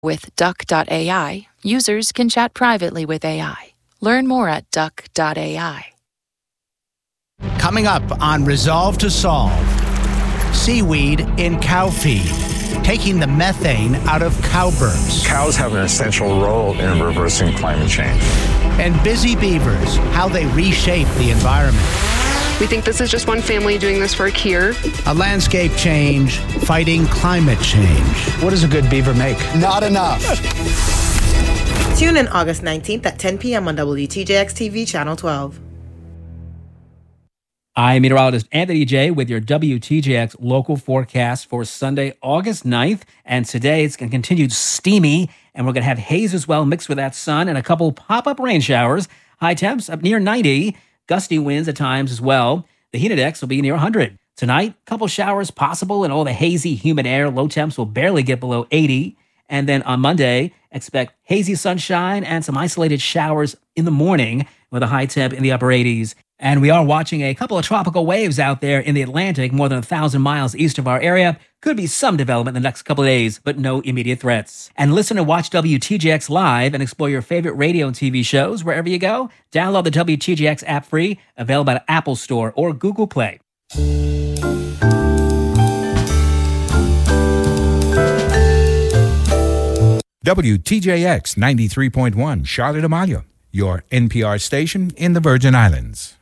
With Duck.ai, users can chat privately with AI. Learn more at Duck.ai. Coming up on Resolve to Solve, seaweed in cow feed, taking the methane out of cow burps. Cows have an essential role in reversing climate change. And busy beavers, how they reshape the environment. We think this is just one family doing this for a cure. A landscape change fighting climate change. What does a good beaver make? Not enough. Tune in August 19th at 10 p.m. on WTJX TV Channel 12. I'm meteorologist Anthony J. with your WTJX local forecast for Sunday, August 9th. And today it's going to continue steamy, and we're going to have haze as well mixed with that sun and a couple pop-up rain showers. High temps up near 90, gusty winds at times as well. The heat index will be near 100. Tonight, a couple showers possible and all the hazy, humid air. Low temps will barely get below 80. And then on Monday, expect hazy sunshine and some isolated showers in the morning with a high temp in the upper 80s. And we are watching a couple of tropical waves out there in the Atlantic, more than 1,000 miles east of our area. Could be some development in the next couple of days, but no immediate threats. And listen and watch WTJX live and explore your favorite radio and TV shows wherever you go. Download the WTJX app free, available at Apple Store or Google Play. WTJX 93.1 Charlotte Amalia, your NPR station in the Virgin Islands.